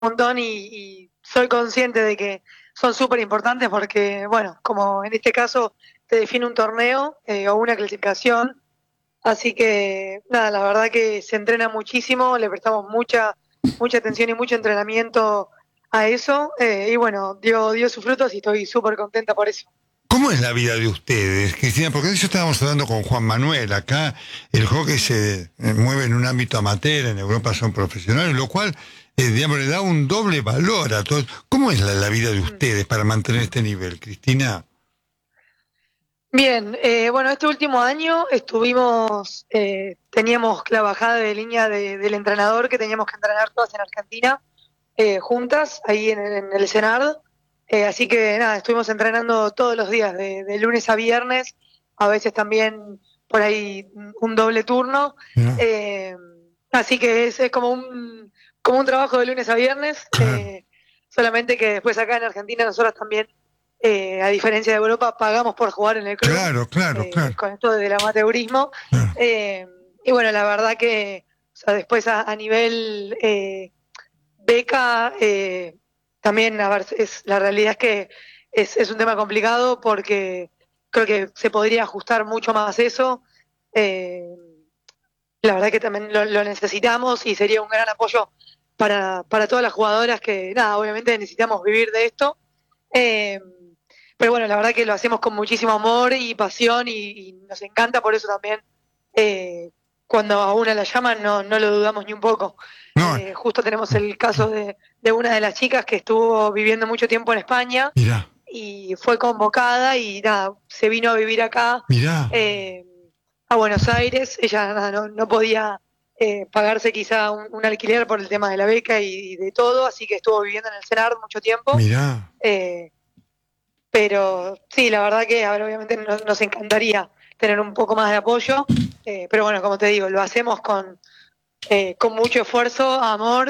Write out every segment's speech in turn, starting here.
montón y soy consciente de que son súper importantes porque, bueno, como en este caso te define un torneo o una clasificación, así que nada, la verdad que se entrena muchísimo, le prestamos mucha atención y mucho entrenamiento a eso y bueno, dio sus frutos y estoy súper contenta por eso. ¿Cómo es la vida de ustedes, Cristina? Porque de eso estábamos hablando con Juan Manuel. Acá el hockey se mueve en un ámbito amateur, en Europa son profesionales, lo cual, digamos, le da un doble valor a todos. ¿Cómo es la vida de ustedes para mantener este nivel, Cristina? Bien, bueno, este último año teníamos la bajada de línea del entrenador que teníamos que entrenar todas en Argentina, juntas, ahí en el Senard. Así que nada, estuvimos entrenando todos los días, de lunes a viernes, a veces también por ahí un doble turno. ¿No? Eh, Así que es como un trabajo de lunes a viernes, Claro, solamente que después acá en Argentina nosotros también, a diferencia de Europa, pagamos por jugar en el club, claro, claro, claro, con esto del amateurismo. claro. Eh, y bueno, la verdad que o sea, después a nivel beca, también, a ver, la realidad es que es un tema complicado porque creo que se podría ajustar mucho más eso. Eh, la verdad que también lo necesitamos y sería un gran apoyo para todas las jugadoras que, nada, obviamente necesitamos vivir de esto. Eh, pero bueno, la verdad que lo hacemos con muchísimo amor y pasión y nos encanta, por eso también cuando a una la llaman no lo dudamos ni un poco. No, Justo tenemos el caso de una de las chicas que estuvo viviendo mucho tiempo en España mirá, y fue convocada y nada, se vino a vivir acá mirá. eh, a Buenos Aires. Ella nada, no podía pagarse quizá un alquiler por el tema de la beca y de todo, así que estuvo viviendo en el CENAR mucho tiempo. Mirá. Eh, pero sí, la verdad que ahora obviamente nos encantaría tener un poco más de apoyo, pero bueno, como te digo, lo hacemos con mucho esfuerzo, amor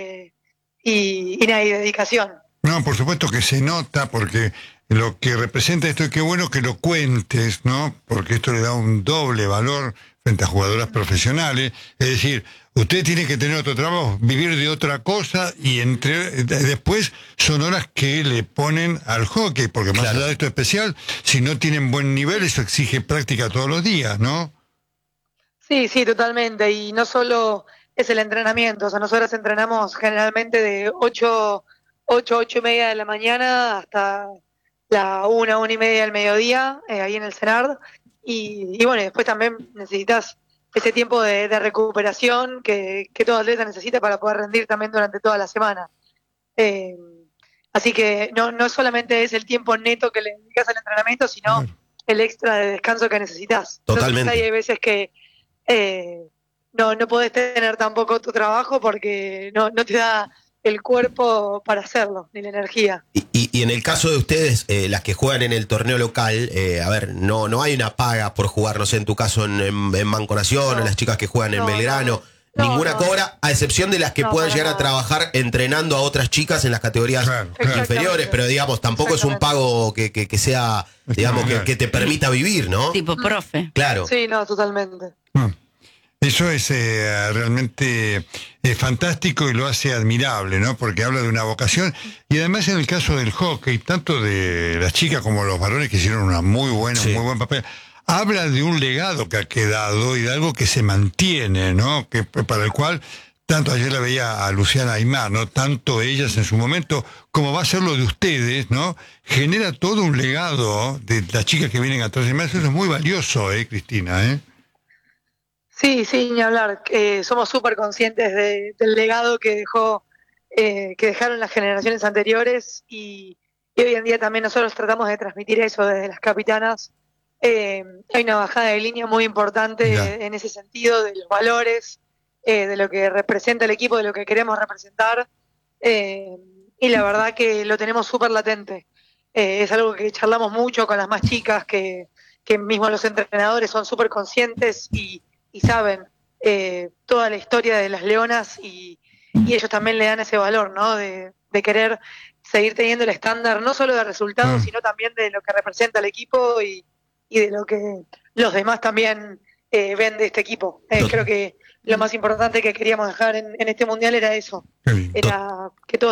y nada, y dedicación. No, por supuesto que se nota, porque lo que representa esto, y qué bueno que lo cuentes, ¿no? Porque esto le da un doble valor frente a jugadoras profesionales. Es decir, usted tiene que tener otro trabajo, vivir de otra cosa, y después son horas que le ponen al hockey, porque más Claro. allá de esto especial, si no tienen buen nivel, eso exige práctica todos los días, ¿no? Sí, sí, totalmente. Y no solo es el entrenamiento, o sea, nosotros entrenamos generalmente de 8 y media de la mañana hasta la 1 y media del mediodía, ahí en el CENARD. Y bueno, después también necesitas ese tiempo de recuperación que todo atleta necesita para poder rendir también durante toda la semana. Eh, Así que no solamente es el tiempo neto que le dedicas al entrenamiento, sino Claro. el extra de descanso que necesitas. Entonces ahí Totalmente. hay veces que no podés tener tampoco tu trabajo porque no te da el cuerpo para hacerlo, ni la energía. Y en el caso de ustedes, las que juegan en el torneo local, a ver, no hay una paga por jugar, no sé, en tu caso en Banco Nación, o No, las chicas que juegan en no, Belgrano, ninguna no, cobra, a excepción de las que no, puedan para llegar a nada. trabajar entrenando a otras chicas en las categorías Claro, claro. inferiores, pero digamos, tampoco es un Exactamente. pago que sea, digamos, Extraordinario. que te permita vivir, ¿no? Tipo profe. Claro. Sí, no, totalmente. Bueno, eso es realmente fantástico y lo hace admirable, ¿no? Porque habla de una vocación. Y además en el caso del hockey, tanto de las chicas como los varones que hicieron una Sí. muy buen papel, habla de un legado que ha quedado y de algo que se mantiene, ¿no? Que para el cual, tanto ayer la veía a Luciana Aymar, ¿no? Tanto ellas en su momento, como va a ser lo de ustedes, ¿no? Genera todo un legado de las chicas que vienen atrás de más. Eso es muy valioso, Cristina, Sí, sí, ni hablar. Somos súper conscientes del legado que dejaron las generaciones anteriores y hoy en día también nosotros tratamos de transmitir eso desde las capitanas. Hay una bajada de línea muy Ya. importante en ese sentido, de los valores, de lo que representa el equipo, de lo que queremos representar. eh, y la verdad que lo tenemos súper latente. Es algo que charlamos mucho con las más chicas, que mismo los entrenadores son súper conscientes y saben toda la historia de las leonas y ellos también le dan ese valor, ¿no? De querer seguir teniendo el estándar, no solo de resultados, Ah. sino también de lo que representa el equipo y de lo que los demás también ven de este equipo. Tot- Creo que lo más importante que queríamos dejar en este mundial era eso, Qué lindo. era que todos